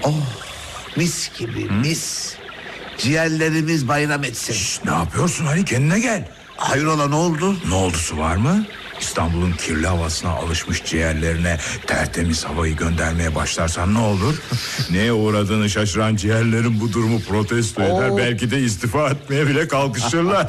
Mis gibi mis. Ciğerlerimiz bayram etsin. Şişt, ne yapıyorsun Ali, kendine gel. Hayrola, ne oldu? Ne oldusu var mı? İstanbul'un kirli havasına alışmış ciğerlerine tertemiz havayı göndermeye başlarsan ne olur? Neye uğradığını şaşıran ciğerlerin bu durumu protesto eder. Belki de istifa etmeye bile kalkışırlar.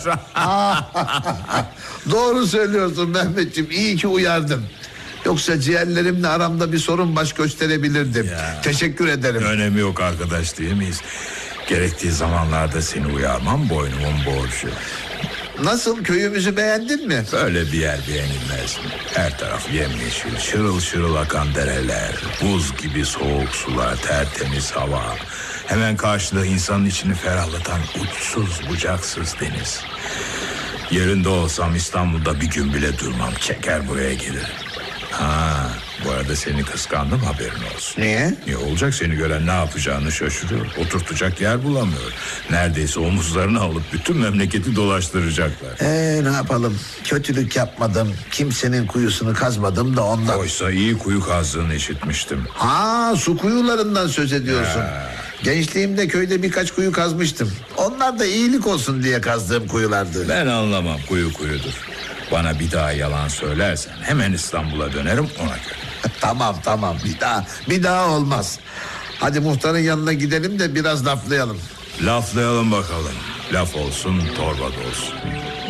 Doğru söylüyorsun Mehmetciğim, iyi ki uyardın. Yoksa ciğerlerimle aramda bir sorun baş gösterebilirdim. Teşekkür ederim. Önemi yok arkadaş, değil miyiz? Gerektiği zamanlarda seni uyarmam boynumun borcu. Nasıl, köyümüzü beğendin mi? Böyle bir yer beğenilmez mi? Her taraf yemyeşil, şırıl şırıl akan dereler, buz gibi soğuk sular, tertemiz hava. Hemen karşıda insanın içini ferahlatan uçsuz bucaksız deniz. Yerinde olsam İstanbul'da bir gün bile durmam, çeker buraya gelirim. Bu arada seni kıskandım, haberin olsun. Niye? Niye olacak, seni gören ne yapacağını şaşırıyor. Oturtacak yer bulamıyor. Neredeyse omuzlarını alıp bütün memleketi dolaştıracaklar. Ne yapalım? Kötülük yapmadım. Kimsenin kuyusunu kazmadım da ondan. Oysa iyi kuyu kazdığını işitmiştim. Su kuyularından söz ediyorsun. Gençliğimde köyde birkaç kuyu kazmıştım. Onlar da iyilik olsun diye kazdığım kuyulardı. Ben anlamam, kuyu kuyudur. Bana bir daha yalan söylersen hemen İstanbul'a dönerim, ona göre. Tamam, bir daha olmaz. Hadi muhtarın yanına gidelim de biraz laflayalım. Laflayalım bakalım. Laf olsun, torba da olsun.